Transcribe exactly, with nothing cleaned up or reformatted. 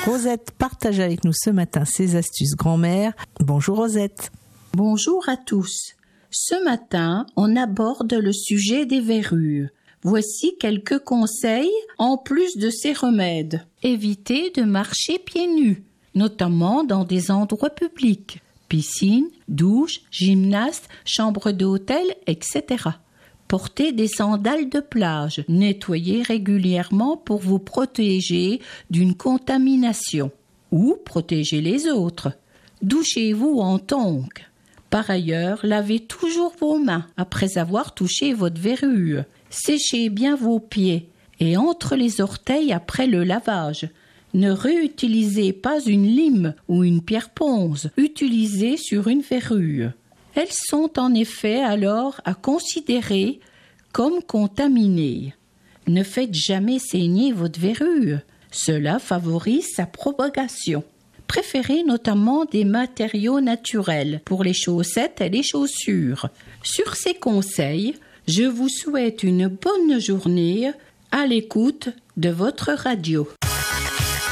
Rosette partage avec nous ce matin ses astuces grand-mère. Bonjour Rosette. Bonjour à tous. Ce matin, on aborde le sujet des verrues. Voici quelques conseils en plus de ces remèdes. Évitez de marcher pieds nus, notamment dans des endroits publics, piscine, douche, gymnase, chambre d'hôtel, et cetera. Portez des sandales de plage, nettoyez régulièrement pour vous protéger d'une contamination ou protéger les autres. Douchez-vous en tongs. Par ailleurs, lavez toujours vos mains après avoir touché votre verrue. Séchez bien vos pieds et entre les orteils après le lavage. Ne réutilisez pas une lime ou une pierre ponce utilisée sur une verrue. Elles sont en effet alors à considérer comme contaminées. Ne faites jamais saigner votre verrue. Cela favorise sa propagation. Préférez notamment des matériaux naturels pour les chaussettes et les chaussures. Sur ces conseils, je vous souhaite une bonne journée à l'écoute de votre radio.